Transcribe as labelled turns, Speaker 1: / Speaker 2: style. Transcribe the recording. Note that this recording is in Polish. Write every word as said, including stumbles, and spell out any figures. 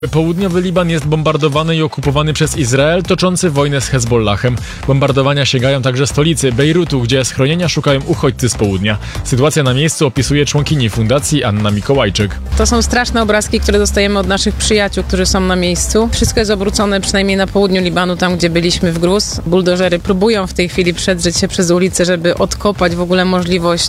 Speaker 1: Południowy Liban jest bombardowany i okupowany przez Izrael, toczący wojnę z Hezbollahem. Bombardowania sięgają także stolicy Bejrutu, gdzie schronienia szukają uchodźcy z południa. Sytuację na miejscu opisuje członkini fundacji Anna Mikołajczyk.
Speaker 2: To są straszne obrazki, które dostajemy od naszych przyjaciół, którzy są na miejscu. Wszystko jest obrócone, przynajmniej na południu Libanu, tam gdzie byliśmy, w gruz. Buldożery próbują w tej chwili przedrzeć się przez ulicę, żeby odkopać w ogóle możliwość